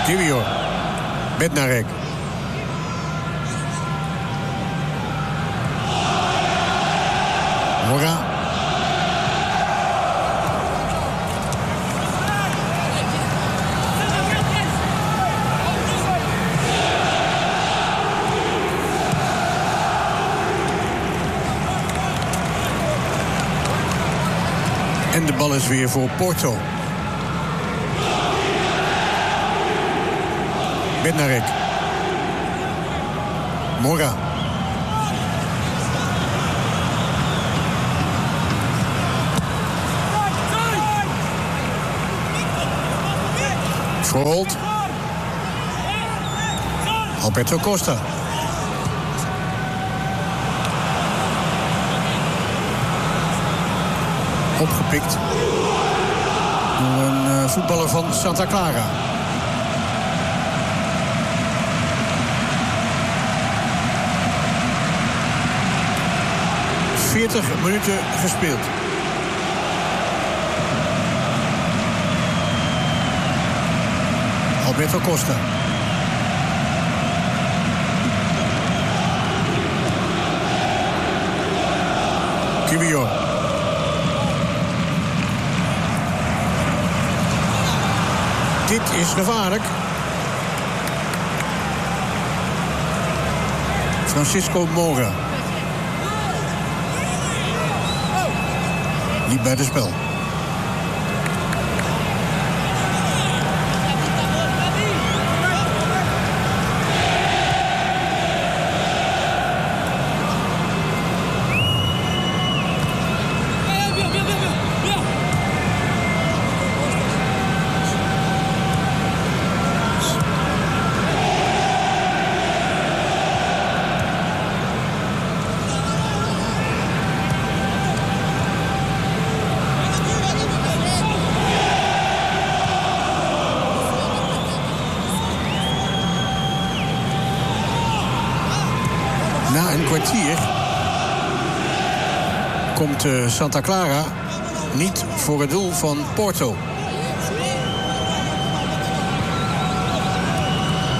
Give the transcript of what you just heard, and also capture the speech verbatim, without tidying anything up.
Kiwior. Bednarek. Mora. En de bal is weer voor Porto. Bednarek. Mora. Verholt. Alberto Costa. Opgepikt door een uh, voetballer van Santa Clara. veertig minuten gespeeld. Alberto Costa. Kiwior. Dit is gevaarlijk. Francisco Mora. Niet bij de spel. Na een kwartier komt uh, Santa Clara niet voor het doel van Porto.